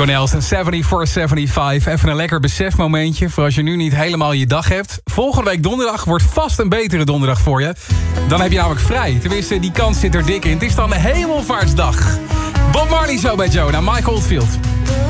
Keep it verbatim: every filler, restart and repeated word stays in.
Cornels en zevenenzeventig zevenenzeventig. Even een lekker besefmomentje voor als je nu niet helemaal je dag hebt. Volgende week donderdag wordt vast een betere donderdag voor je. Dan heb je namelijk vrij. Tenminste, die kans zit er dik in. Het is dan de Hemelvaartsdag. Bob Marley zo bij Joe naar Mike Oldfield.